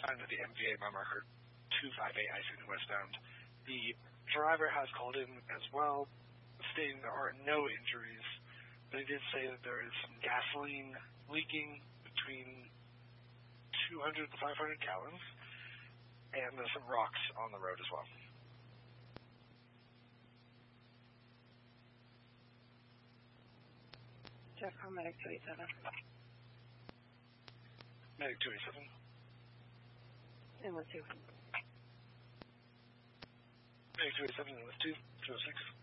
signed to the MVA by marker 258 I-60 westbound. The driver has called in as well, stating there are no injuries, but he did say that there is some gasoline leaking between 200 to 500 gallons, and there's some rocks on the road as well. Jeff, call Medic 287. Medic 287. Inlet 2. Medic 287, Inlet 2, 206.